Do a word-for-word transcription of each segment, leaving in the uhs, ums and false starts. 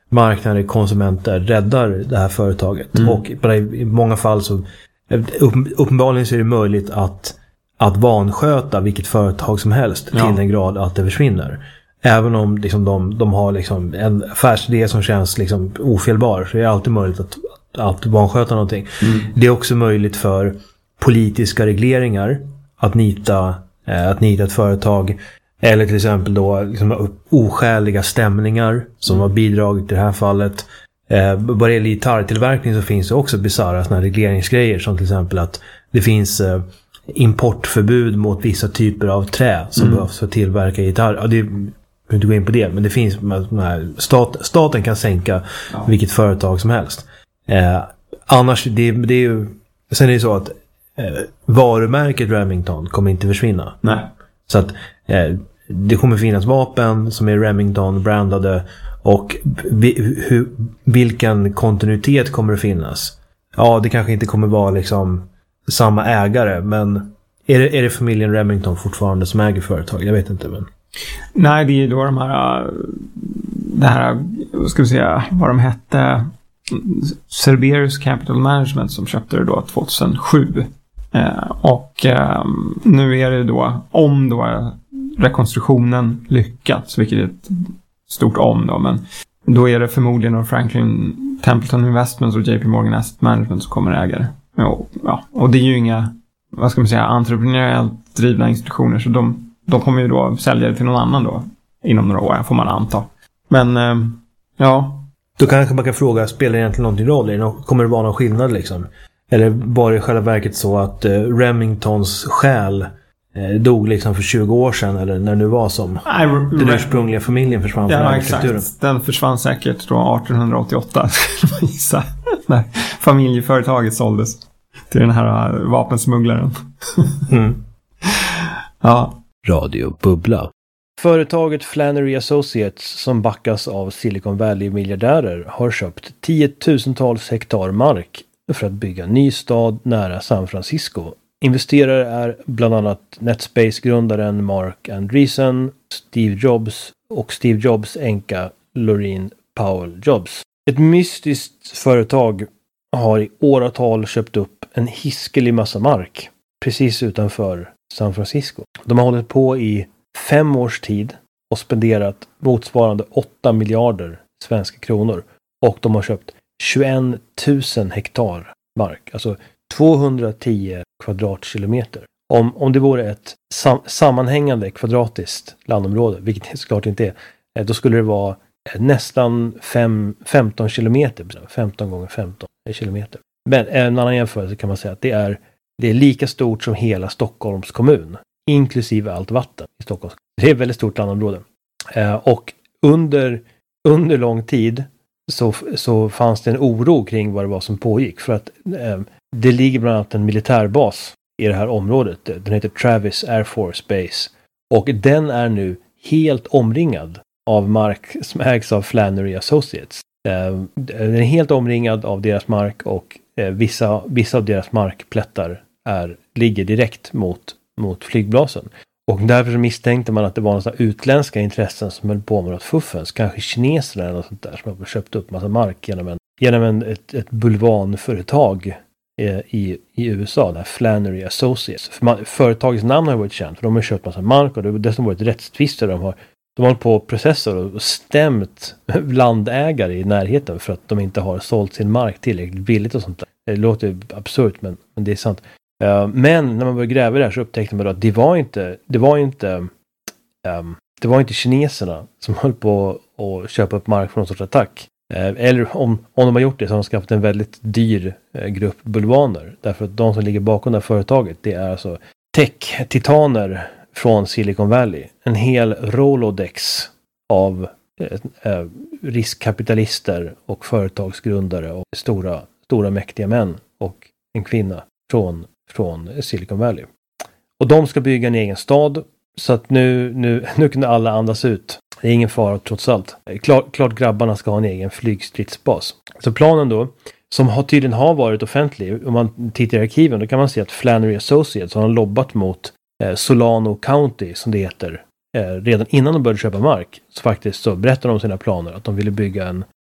marknader, konsumenter räddar det här företaget. Mm. Och i många fall så uppenbarligen så är det möjligt att, att vansköta vilket företag som helst ja. till den grad att det försvinner. Även om liksom de, de har liksom en affärsidé som känns liksom ofelbar, så är det alltid möjligt att, att vansköta någonting. Mm. Det är också möjligt för politiska regleringar att nita, eh, att nita ett företag, eller till exempel då liksom oskäliga stämningar som mm. har bidragit i det här fallet. Eh, vad det gäller gitarrtillverkning så finns det också bizarra såna regleringsgrejer, som till exempel att det finns eh, importförbud mot vissa typer av trä som mm. behövs för att tillverka gitarr. Ja, det är inte gå in på det, men det finns här, stat, staten kan sänka ja. vilket företag som helst. Eh, annars, det, det är ju, sen är det så att eh, varumärket Remington kommer inte försvinna. Nej. Så att eh, det kommer finnas vapen som är Remington-brandade, och vi, hur, vilken kontinuitet kommer det finnas? Ja, det kanske inte kommer vara liksom samma ägare, men är det, är det familjen Remington fortfarande som äger företag? Jag vet inte, men nej, det är då de här, det här, vad ska vi säga, vad de hette, Cerberus Capital Management, som köpte det då tjugohundrasju. Eh, och eh, nu är det då, om då rekonstruktionen lyckats, vilket är ett stort om då, men då är det förmodligen då Franklin Templeton Investments och J P Morgan Asset Management som kommer ägare. Och, ja, och det är ju inga, vad ska man säga, entreprenöriellt drivna institutioner, så de De kommer ju då sälja det till någon annan då inom några år, får man anta. Men eh, ja. Då kanske man kan fråga, spelar det egentligen någonting roll? Kommer det vara någon skillnad liksom? Eller var det i själva verket så att eh, Remingtons själ eh, dog liksom för tjugo år sedan, eller när det nu var som Nej, den ursprungliga familjen försvann ja, från arkitekturen? Exakt. Den försvann säkert då arton åttioåtta, skulle man gissa, när familjeföretaget såldes till den här vapensmugglaren. mm. Ja. Radio Bubbla. Företaget Flannery Associates, som backas av Silicon Valley-miljardärer, har köpt tiotusentals hektar mark för att bygga en ny stad nära San Francisco. Investerare är bland annat Netspace-grundaren Mark Andreessen, Steve Jobs och Steve Jobs änka Laurene Powell Jobs. Ett mystiskt företag har i åratal köpt upp en hiskelig massa mark precis utanför San Francisco. De har hållit på i fem års tid och spenderat motsvarande åtta miljarder svenska kronor. Och de har köpt tjugoentusen hektar mark. Alltså tvåhundratio kvadratkilometer. Om, om det vore ett sam- sammanhängande kvadratiskt landområde, vilket det såklart inte är, då skulle det vara nästan fem, femton kilometer. femton gånger femton kilometer. Men en annan jämförelse kan man säga att det är Det är lika stort som hela Stockholms kommun, inklusive allt vatten i Stockholm. Det är ett väldigt stort landområde. Eh, och under, under lång tid så, så fanns det en oro kring vad det var som pågick. För att eh, det ligger bland annat en militärbas i det här området. Den heter Travis Air Force Base. Och den är nu helt omringad av mark som ägs av Flannery Associates. Eh, den är helt omringad av deras mark, och eh, vissa, vissa av deras markplättar är, ligger direkt mot, mot flygblasen. Och därför misstänkte man att det var några utländska intressen som höll på med något fuffens. Kanske kineserna eller något sånt där, som har köpt upp massa mark genom, en, genom en, ett, ett bulvanföretag eh, i, i U S A, där Flannery Associates. För man, företagets namn har varit känt, för de har köpt massa mark, och det har dessutom varit rättstvister. De har De har hållit på processer och stämt landägare i närheten för att de inte har sålt sin mark tillräckligt billigt och sånt där. Det låter absurt, men, men det är sant. Uh, men när man började gräva där så upptäckte man att det var inte det var inte um, det var inte kineserna som höll på att köpa upp mark från någon sorts attack. Uh, eller om, om de har gjort det så har de skaffat en väldigt dyr uh, grupp bulvaner. Därför att de som ligger bakom det här företaget, det är alltså tech-titaner från Silicon Valley. En hel Rolodex av eh, riskkapitalister och företagsgrundare och stora, stora mäktiga män och en kvinna från, från Silicon Valley. Och de ska bygga en egen stad, så att nu, nu, nu kan alla andas ut. Det är ingen fara trots allt. Klart, klart grabbarna ska ha en egen flygstridsbas. Så planen då, som har, tydligen har varit offentlig, om man tittar i arkiven, då kan man se att Flannery Associates har lobbat mot Solano County, som det heter, redan innan de började köpa mark. Så faktiskt så berättade de om sina planer att de ville bygga en,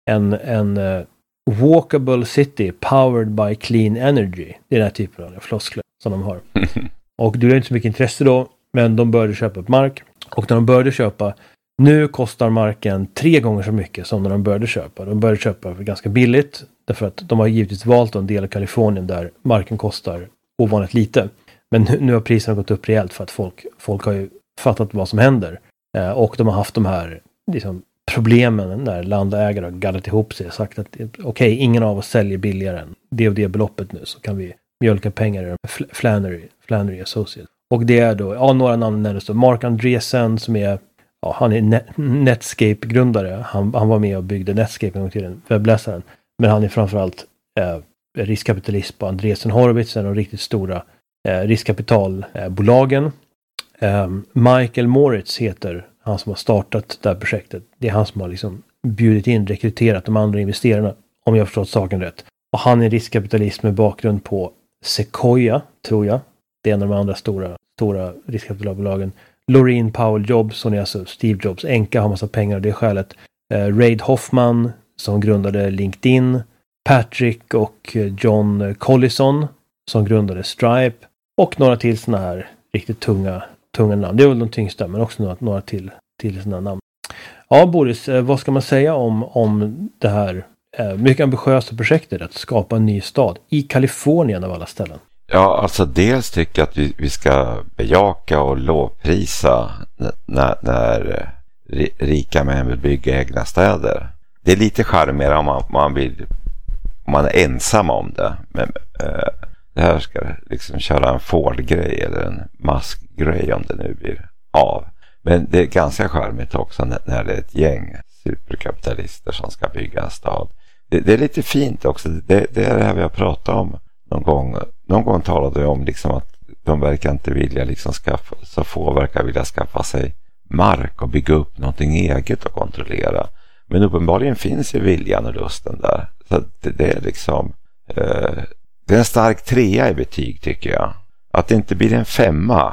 en, en uh, walkable city powered by clean energy. Det är den här typen av floskler som de har. Och det är inte så mycket intresse då, men de började köpa upp mark. Och när de började köpa, nu kostar marken tre gånger så mycket som när de började köpa. De började köpa för ganska billigt, därför att de har givetvis valt en del av Kalifornien där marken kostar ovanligt lite. Men nu, nu har priserna gått upp rejält för att folk, folk har ju fattat vad som händer. Eh, och de har haft de här liksom, problemen när landägare har gaddat ihop sig och sagt att okej, okay, ingen av oss säljer billigare än det och det beloppet nu, så kan vi mjölka pengar i Fl- Flannery, Flannery Associates. Och det är då, ja, några namn nämndes då. Mark Andreessen som är, ja, han är Net- Netscape-grundare. Han, han var med och byggde Netscape en gång till den webbläsaren. Men han är framförallt eh, riskkapitalist på Andreessen Horowitz, en av de riktigt stora eh, riskkapitalbolagen. Eh, Michael Moritz heter han som har startat det här projektet. Det är han som har liksom bjudit in, rekryterat de andra investerarna, om jag har förstått saken rätt. Och han är riskkapitalist med bakgrund på Sequoia, tror jag. Det är en av de andra stora, stora riskkapitalbolagen. Laureen Powell Jobs, hon är alltså Steve Jobs änka, har massa pengar av det skälet. Eh, Reid Hoffman som grundade LinkedIn. Patrick och John Collison som grundade Stripe. Och några till såna här riktigt tunga, tunga namn. Det är väl de tyngsta, men också några, några till, till såna namn. Ja, Boris, eh, vad ska man säga om, om det här eh, mycket ambitiösa projektet att skapa en ny stad i Kalifornien av alla ställen? Ja, alltså dels tycker jag att vi, vi ska bejaka och lovprisa n- när, när rika män vill bygga egna städer. Det är lite charmigare om man, man vill, om man är ensam om det. Men eh, det här ska liksom köra en Ford-grej eller en Musk-grej om det nu blir av. Men det är ganska charmigt också när, när det är ett gäng superkapitalister som ska bygga en stad. Det, det är lite fint också. Det, det är det här vi har pratat om någon gång. Någon gång talade jag om liksom att de verkar inte vilja liksom skaffa, så få verkar vilja skaffa sig mark och bygga upp någonting eget och kontrollera. Men uppenbarligen finns ju viljan och lusten där. Så det, det är liksom eh, det är en stark trea i betyg, tycker jag. Att det inte blir en femma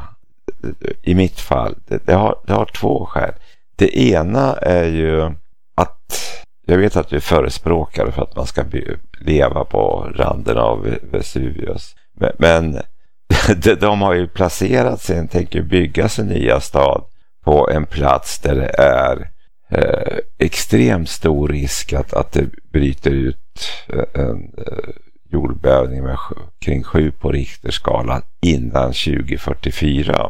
i mitt fall, det, det, har, det har två skäl. Det ena är ju att jag vet att vi förespråkar för att man ska by- leva på randen av Vesuvius. Men, men de, de har ju placerat sig, tänker bygga sin nya stad på en plats där det är eh, extremt stor risk att, att det bryter ut en eh, jordbävning med kring sju på Richterskalan innan tjugo fyrtiofyra.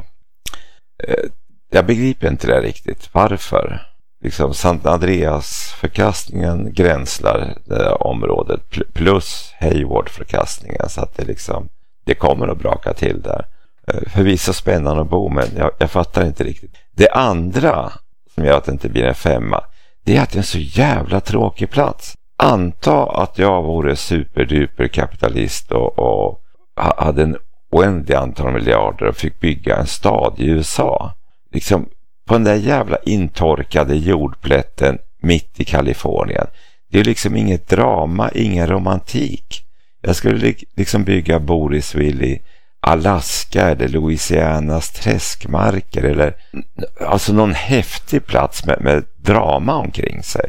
Eh, jag begriper inte det riktigt. Varför? Liksom Sant Andreas-förkastningen gränslar det där området plus Hayward-förkastningen, så att det liksom det kommer att braka till där. Förvisso spännande att bo, men jag, jag fattar inte riktigt. Det andra som gör att det inte blir en femma, det är att det är en så jävla tråkig plats. Anta att jag vore superduper kapitalist och, och hade en oändlig antal miljarder och fick bygga en stad i U S A. Liksom på den där jävla intorkade jordplätten mitt i Kalifornien. Det är liksom inget drama, ingen romantik. Jag skulle liksom bygga Borisville i Alaska eller Louisianas träskmarker eller alltså någon häftig plats med, med drama omkring sig.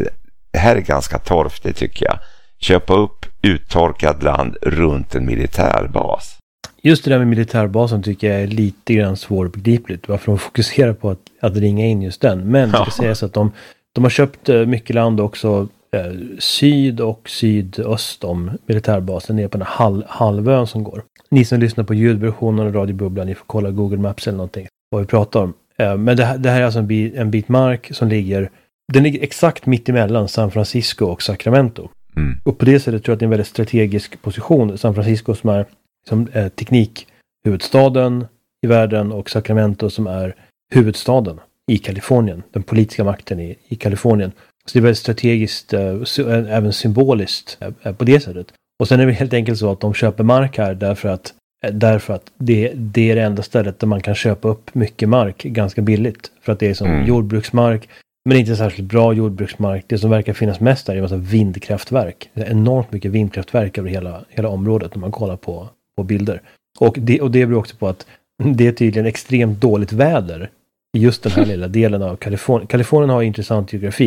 Det här är ganska torftigt, tycker jag. Köpa upp uttorkad land runt en militärbas. Just det där med militärbasen tycker jag är lite grann svårbegripligt. Varför de fokuserar på att, att ringa in just den. Men det ska sägas att de, de har köpt mycket land också eh, syd och sydöst om militärbasen nere på den halv, halvön som går. Ni som lyssnar på ljudversionen och radiobubblan, ni får kolla Google Maps eller någonting vad vi pratar om. Eh, men det här, det här är alltså en bit, en bit mark som ligger, den ligger exakt mitt emellan San Francisco och Sacramento. Mm. Och på det sättet tror jag att det är en väldigt strategisk position. San Francisco som är som eh, teknikhuvudstaden i världen och Sacramento som är huvudstaden i Kalifornien. Den politiska makten i, i Kalifornien. Så det är väldigt strategiskt, eh, sy- även symboliskt eh, på det sättet. Och sen är det helt enkelt så att de köper mark här därför att, eh, därför att det, det är det enda stället där man kan köpa upp mycket mark ganska billigt. För att det är som Mm. jordbruksmark, men inte särskilt bra jordbruksmark. Det som verkar finnas mest där är en massa vindkraftverk. Det är enormt mycket vindkraftverk över hela, hela området när man kollar på på bilder. Och det, och det beror också på att det är tydligen extremt dåligt väder i just den här lilla delen av Kalifornien. Kalifornien har intressant geografi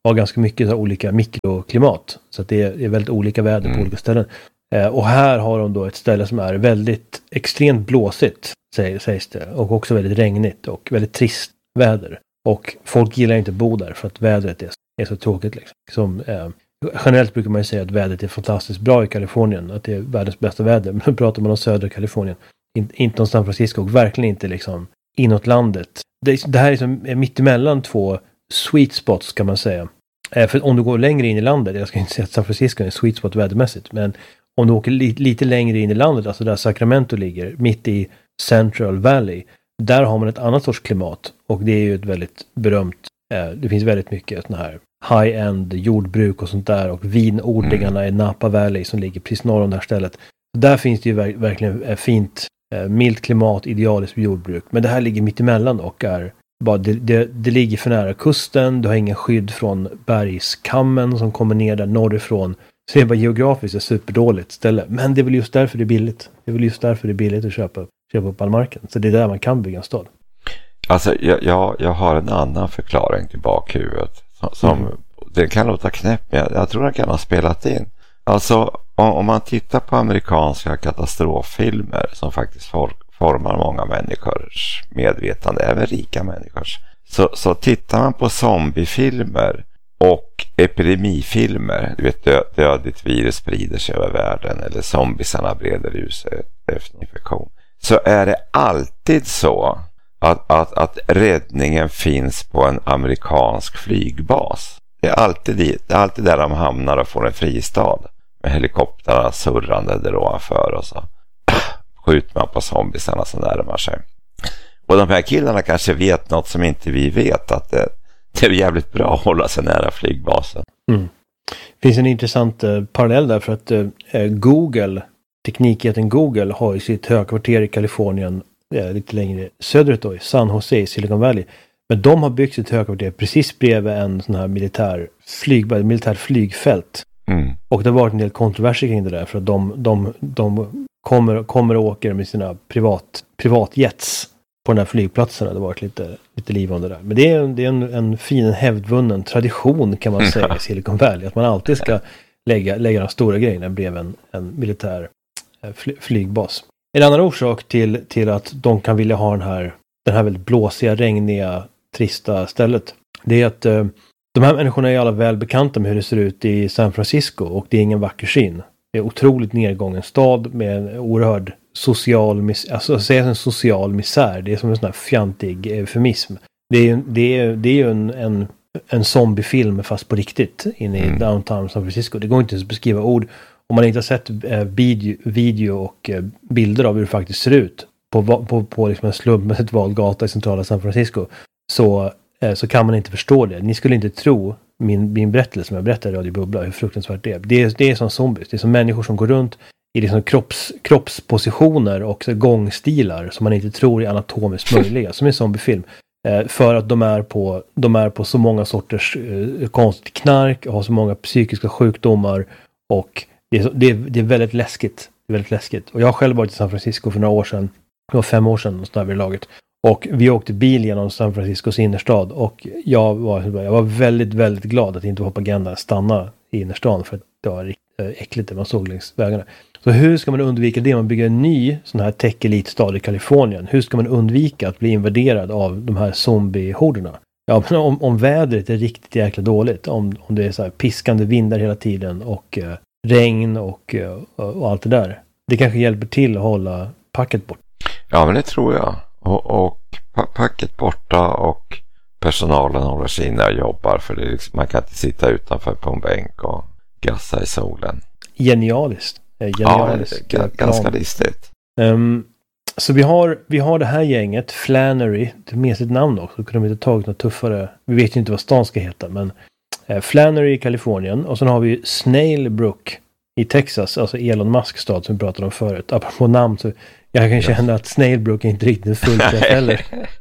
har ganska mycket så olika mikroklimat. Så att det är, är väldigt olika väder mm. på olika ställen. Eh, och här har de då ett ställe som är väldigt extremt blåsigt, säger, sägs det. Och också väldigt regnigt och väldigt trist väder. Och folk gillar inte att bo där för att vädret är, är så tråkigt. Liksom. Som, eh, generellt brukar man ju säga att vädret är fantastiskt bra i Kalifornien. Att det är världens bästa väder. Men då pratar man om södra Kalifornien. In, inte om San Francisco och verkligen inte liksom inåt landet. Det, det här är liksom mittemellan två sweet spots kan man säga. Eh, för om du går längre in i landet, jag ska inte säga att San Francisco är en sweet spot vädermässigt, men om du åker li, lite längre in i landet, alltså där Sacramento ligger, mitt i Central Valley, där har man ett annat sorts klimat. Och det är ju ett väldigt berömt, eh, det finns väldigt mycket sådana här high-end jordbruk och sånt där, och vinodlingarna mm. i Napa Valley som ligger precis norr om det här stället. Där finns det ju verk, verkligen eh, fint, eh, milt klimat, idealiskt jordbruk. Men det här ligger mitt emellan och är bara, det, det, det ligger för nära kusten, du har ingen skydd från bergskammen som kommer ner där norrifrån. Så det är bara geografiskt ett superdåligt ställe. Men det är väl just därför det är billigt. Det är väl just därför det är billigt att köpa, köpa upp all marken. Så det är där man kan bygga en stad. Alltså jag, jag, jag har en annan förklaring till bakhuvudet. Som, som mm. det kan låta knäpp, men jag, jag tror den kan ha spelat in. Alltså om, om man tittar på amerikanska katastroffilmer som faktiskt for, formar många människors medvetande, även rika människors. Så, så tittar man på zombiefilmer och epidemifilmer, du vet dö, dödligt virus sprider sig över världen eller zombisarna breder ut sig efter infektion, så är det alltid så att, att, att räddningen finns på en amerikansk flygbas. Det är alltid, dit, det är alltid där de hamnar och får en fristad med helikoptrarna surrande där ovanför, och så skjuter man på zombisarna som närmar sig. Och de här killarna kanske vet något som inte vi vet, att det, det är jävligt bra att hålla sig nära flygbasen. Mm. Det finns en intressant eh, parallell där, för att eh, Google, teknikjätten Google har ju sitt högkvarter i Kalifornien eh, lite längre söderut då, i San Jose i Silicon Valley. Men de har byggt sitt högkvarter precis bredvid en sån här militär, flyg, militär flygfält. Mm. Och det har varit en del kontroverser kring det där, för att de, de, de kommer, kommer och åker med sina privat, privatjets på den här flygplatsen. Det har varit lite, lite liv om det där. Men det är, det är en, en fin hävdvunnen tradition kan man säga i Silicon Valley. Att man alltid ska lägga, lägga de stora grejerna bredvid en, en militär fly, flygbas. En annan orsak till, till att de kan vilja ha den här, den här väldigt blåsiga, regniga, trista stället, det är att eh, de här människorna är alla väl bekanta med hur det ser ut i San Francisco, och det är ingen vacker syn. Det är otroligt nedgången stad med en oerhörd social, mis- alltså säga en social misär. Det är som en sån här fjantig eufemism. Det är ju, det är, det är ju en, en, en zombiefilm fast på riktigt inne i mm. downtown San Francisco. Det går inte att beskriva ord. Om man inte har sett eh, video, video och eh, bilder av hur det faktiskt ser ut på, på, på liksom en slumpmässigt vald gata i centrala San Francisco, så, eh, så kan man inte förstå det. Ni skulle inte tro min, min berättelse som jag berättade i Radio Bubbla, hur fruktansvärt det är. Det är, det är som zombies. Det är som människor som går runt i liksom kropps, kroppspositioner och så gångstilar som man inte tror är anatomiskt möjliga, som en zombiefilm. Eh, för att de är på, de är på så många sorters eh, konstigt knark och har så många psykiska sjukdomar, och det är, det är, det är väldigt läskigt. Det är väldigt läskigt. Och jag har själv varit i San Francisco för några år sedan, det var fem år sedan och sådär vid laget. Och vi åkte bil genom San Franciscos innerstad, och jag var, jag var väldigt, väldigt glad att inte vara på agendan att stanna i innerstan, för att det var riktigt äckligt det man såg längs vägarna. Så hur ska man undvika det? Man bygger en ny sån här tech-elitstad i Kalifornien. Hur ska man undvika att bli invaderad av de här zombie-horderna? Ja, men om, om vädret är riktigt jäkla dåligt, om, om det är så här piskande vindar hela tiden och eh, regn och, eh, och allt det där. Det kanske hjälper till att hålla packet bort. Ja, men det tror jag. Och, och packet borta, och personalen håller sig inne och jobbar, för det är liksom, man kan inte sitta utanför på en bänk och gassa i solen. Genialiskt. Genialiskt. Ja, g- ganska listigt. Um, så vi har, vi har det här gänget, Flannery, det är med sitt namn också, så kunde de inte tagit något tuffare. Vi vet ju inte vad stan ska heta, men eh, Flannery i Kalifornien, och sen har vi Snailbrook i Texas, alltså Elon Musk stad som vi pratade om förut. Apropå namn, så jag kan känna att Snailbrook är inte riktigt fullt heller.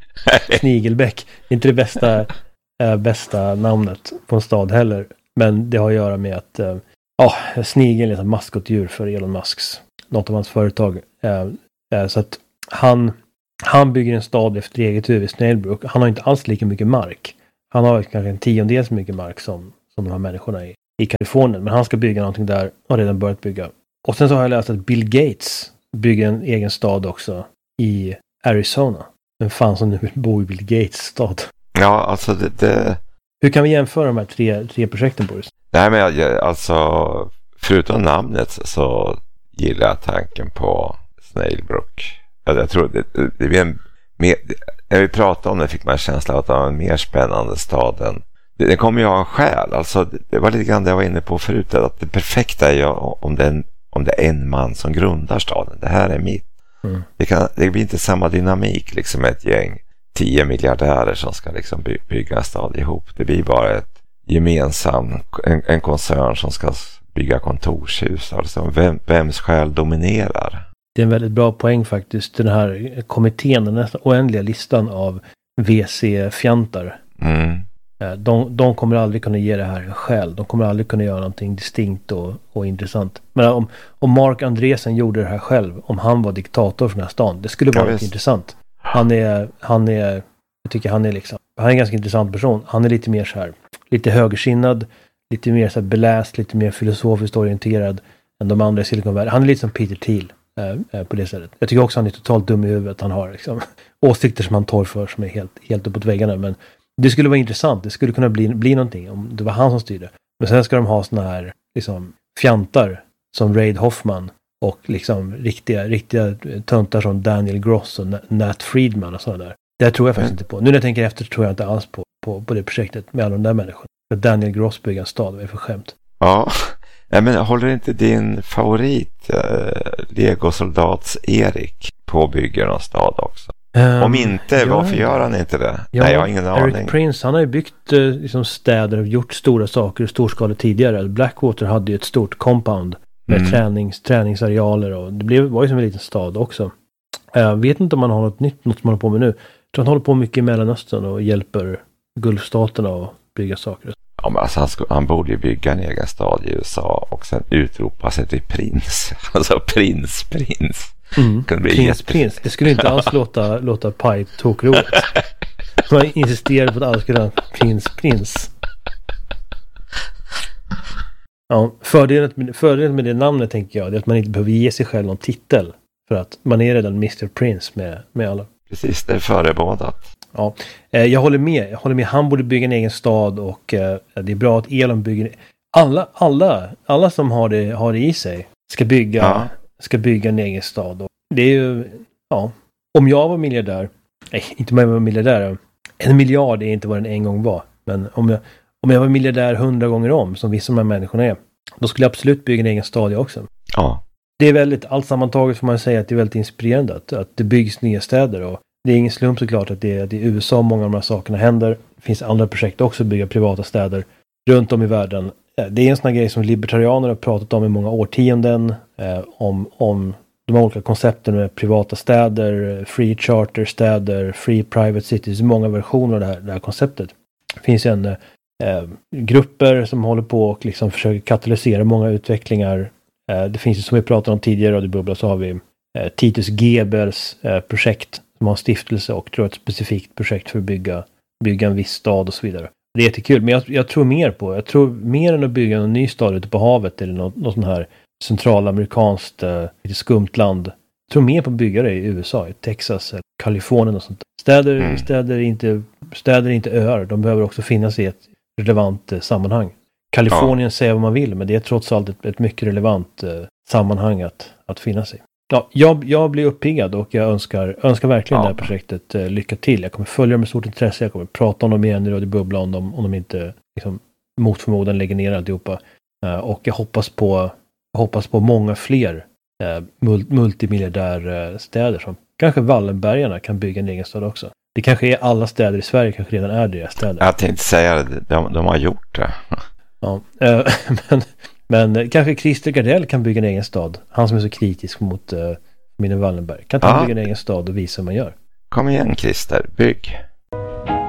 Snigelbäck, inte det bästa, äh, bästa namnet på en stad heller. Men det har att göra med att äh, oh, snigel är ett maskotdjur för Elon Musks, något av hans företag. Äh, äh, så att han, han bygger en stad efter eget huvud, Snailbrook. Han har inte alls lika mycket mark. Han har kanske en tiondel så mycket mark som, som de här människorna i, i Kalifornien. Men han ska bygga någonting där och har redan börjat bygga. Och sen så har jag läst att Bill Gates bygger en egen stad också i Arizona. Vem fan som nu vill bo i Bill Gates stad? Ja, alltså det... det... Hur kan vi jämföra de här tre, tre projekten, Boris? Nej, men jag, alltså förutom namnet så gillar jag tanken på Snailbrook. Jag, jag tror det, det, det blir en mer, när vi pratade om det fick man en känsla av att det var en mer spännande stad än, det, det kommer ju ha en själ. Alltså det, det var lite grann det jag var inne på förut, att det perfekta är ju om det är en, om det är en man som grundar staden. Det här är mitt. Mm. Det, kan, det blir inte samma dynamik liksom ett gäng tio miljardärer som ska liksom by, bygga en stad ihop. Det blir bara ett gemensam, en, en koncern som ska bygga kontorshus. Alltså vem, vems själ dominerar? Det är en väldigt bra poäng faktiskt. Den här kommittén, den nästan oändliga listan av V C-fjantar. Mm. De, de kommer aldrig kunna ge det här en själ. De kommer aldrig kunna göra någonting distinkt och, och intressant. Men om, om Mark Andreessen gjorde det här själv, om han var diktator för den här stan, det skulle vara ja, intressant. Han är, han är, jag tycker han är liksom, han är en ganska intressant person. Han är lite mer så här, lite högersinnad, lite mer så här beläst, lite mer filosofiskt orienterad än de andra i Silicon Valley. Han är lite som Peter Thiel eh, på det sättet. Jag tycker också han är totalt dum i huvudet. Han har liksom åsikter som han torgför som är helt, helt uppåt väggarna. Men det skulle vara intressant. Det skulle kunna bli, bli någonting om det var han som styrde. Men sen ska de ha såna här liksom fjantar som Reid Hoffman och liksom riktiga, riktiga töntar som Daniel Gross och Nat Friedman och sådana där. Det tror jag faktiskt inte på. Nu när jag tänker efter tror jag inte alls på, på, på det projektet med alla de där människorna. För Daniel Gross bygger en stad, vad är för skämt? Ja, nej, men håller inte din favorit eh, Lego-soldats Erik på att bygga någon stad också? Um, Om inte, ja, varför gör han inte det? Ja, nej, jag har ingen Eric aning. Prince, han har ju byggt eh, liksom städer och gjort stora saker i storskalet tidigare. Blackwater hade ju ett stort compound med mm. tränings, träningsarealer och det blev, var ju som en liten stad också. Jag vet inte om man har något nytt, något som man håller på med nu. Jag tror han håller på mycket i Mellanöstern och hjälper Gulfstaterna att bygga saker. Ja, men alltså han, skulle, han borde ju bygga en egen stad i U S A och sen utropa sig till prins. Alltså prins, prins. Mm. Prins, jätte... prins. Det skulle inte alls låta, låta paj tokroligt. Man insisterar på att alla skulle ha prins, prins. Ja, fördelen med, fördelen med det namnet tänker jag är att man inte behöver ge sig själv någon titel. För att man är redan mister Prince med, med alla. Precis, det är förebådat. Ja, eh, jag håller med. Jag håller med. Han borde bygga en egen stad och eh, det är bra att Elon bygger. Alla, alla, alla som har det, har det i sig ska bygga, ja. ska bygga en egen stad. Och det är ju, ja, om jag var miljardär, nej, inte om jag var miljardär. En miljard är inte vad den en gång var. Men om jag, om jag var miljardär hundra gånger om, som vissa av de här människorna är, då skulle jag absolut bygga en egen stad jag också. Ja. Det är väldigt, allt sammantaget får man säga att det är väldigt inspirerande att, att det byggs nya städer och det är ingen slump såklart att det är, det är i U S A många av de här sakerna händer. Det finns andra projekt också att bygga privata städer runt om i världen. Det är en sån här grej som libertarianer har pratat om i många årtionden eh, om, om de olika koncepten med privata städer, free charter städer, free private cities, många versioner av det här, det här konceptet. Det finns en eh, grupper som håller på och liksom försöker katalysera många utvecklingar. Eh, det finns ju som vi pratade om tidigare och det bubblar så har vi eh, Titus Gebels eh, projekt som har en stiftelse och tror ett specifikt projekt för att bygga, bygga en viss stad och så vidare. Det är jättekul, men jag, jag tror mer på, jag tror mer än att bygga en ny stad ute på havet eller något, något sånt här centralamerikanskt, eh, lite skumt land. Jag tror mer på att bygga det i U S A, i Texas, eller Kalifornien och sånt. Städer, mm. städer, är inte, städer är inte öar, de behöver också finnas i ett relevant eh, sammanhang. Kalifornien ja. säger vad man vill, men det är trots allt ett, ett mycket relevant eh, sammanhang att, att finnas i. Ja, jag, jag blir uppiggad och jag önskar, önskar verkligen ja. det här projektet eh, lycka till. Jag kommer följa med stort intresse, jag kommer prata om dem igen i Radio Bubbla om de, om de inte liksom, mot förmodan lägger ner alltihopa. Eh, och jag hoppas på, jag hoppas på många fler eh, mul- multimiljardärstäder som kanske Wallenbergarna kan bygga en egen stad också. Det kanske är alla städer i Sverige, kanske redan är deras städer. Jag tänkte säga det, de, de har gjort det. Ja, eh, men... Men kanske Christer Gardell kan bygga en egen stad. Han som är så kritisk mot uh, Minne Wallenberg. Kan inte han bygga en egen stad och visa hur man gör? Kom igen Christer, bygg.